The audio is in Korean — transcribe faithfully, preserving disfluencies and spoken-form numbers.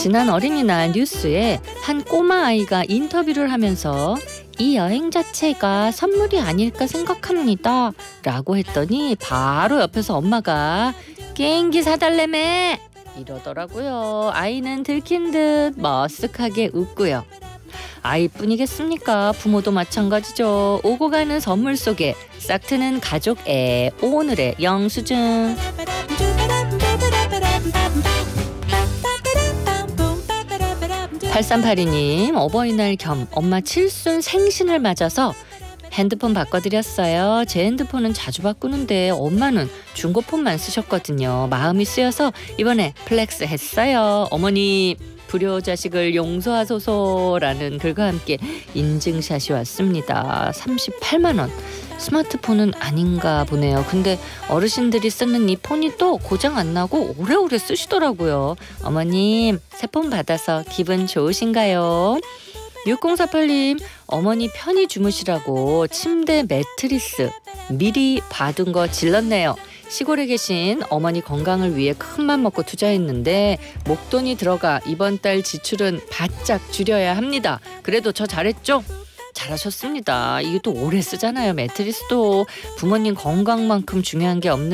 지난 어린이날 뉴스에 한 꼬마 아이가 인터뷰를 하면서 이 여행 자체가 선물이 아닐까 생각합니다 라고 했더니 바로 옆에서 엄마가 게임기 사달래매 이러더라고요. 아이는 들킨 듯 머쓱하게 웃고요. 아이뿐이겠습니까? 부모도 마찬가지죠. 오고 가는 선물 속에 싹 트는 가족 애, 오늘의 영수증. 팔삼팔이 님, 어버이날 겸 엄마 칠순 생신을 맞아서 핸드폰 바꿔드렸어요. 제 핸드폰은 자주 바꾸는데 엄마는 중고폰만 쓰셨거든요. 마음이 쓰여서 이번에 플렉스 했어요. 어머니 불효자식을 용서하소서라는 글과 함께 인증샷이 왔습니다. 삼십팔만 원. 스마트폰은 아닌가 보네요. 근데 어르신들이 쓰는 이 폰이 또 고장 안 나고 오래오래 쓰시더라고요. 어머님 새 폰 받아서 기분 좋으신가요? 육공사팔 님, 어머니 편히 주무시라고 침대 매트리스 미리 받은 거 질렀네요. 시골에 계신 어머니 건강을 위해 큰맘 먹고 투자했는데 목돈이 들어가 이번 달 지출은 바짝 줄여야 합니다. 그래도 저 잘했죠? 잘하셨습니다. 이게 또 오래 쓰잖아요. 매트리스도 부모님 건강만큼 중요한 게 없는